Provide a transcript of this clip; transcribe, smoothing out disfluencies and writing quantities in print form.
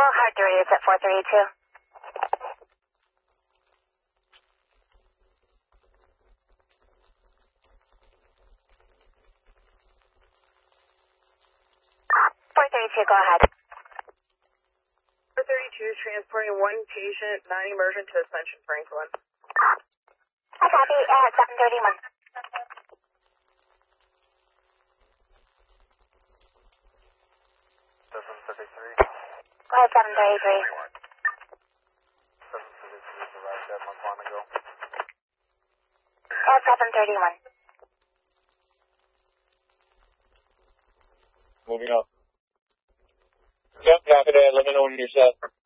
hard to read. It's at 432. Go ahead. 432 transporting one patient, non-emergent to Ascension Franklin. I copy at 731. 733. Go ahead, 733. 733 is arrived at Montanago. At 731. Moving up. Yep, copy that. Let me know when you're set.